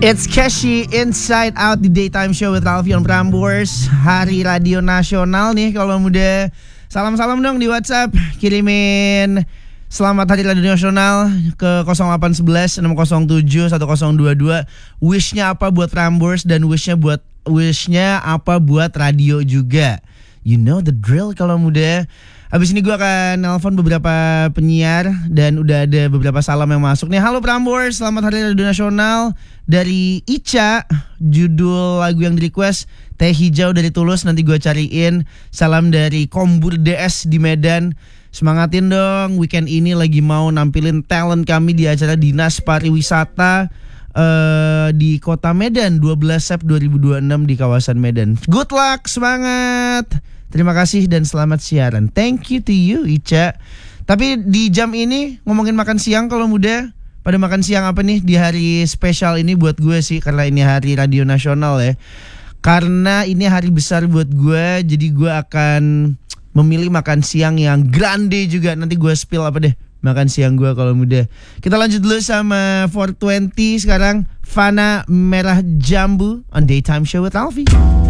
It's Keshi Inside Out di Daytime Show with Alfian Prambors. Hari Radio Nasional nih kalau muda. Salam-salam dong di WhatsApp. Kirimin selamat Hari Radio Nasional ke 0811 607 1022. Wishnya apa buat Prambors dan wishnya apa buat radio juga. You know the drill kalau muda. Abis ini gue akan nelpon beberapa penyiar dan udah ada beberapa salam yang masuk nih. Halo Prambors, selamat Hari Radio Nasional. Dari Ica, judul lagu yang di request Teh Hijau dari Tulus, nanti gue cariin. Salam dari Kombur DS di Medan. Semangatin dong, weekend ini lagi mau nampilin talent kami di acara Dinas Pariwisata di Kota Medan 12 Sep 2026 di kawasan Medan. Good luck, semangat. Terima kasih dan selamat siaran. Thank you to you, Ica. Tapi di jam ini ngomongin makan siang kalau muda. Pada makan siang apa nih di hari spesial ini buat gue sih, karena ini Hari Radio Nasional ya. Karena ini hari besar buat gue, jadi gue akan memilih makan siang yang grande juga. Nanti gue spill apa deh makan siang gue kalau muda. Kita lanjut dulu sama 420 sekarang. Fana Merah Jambu on Daytime Show with Alfie.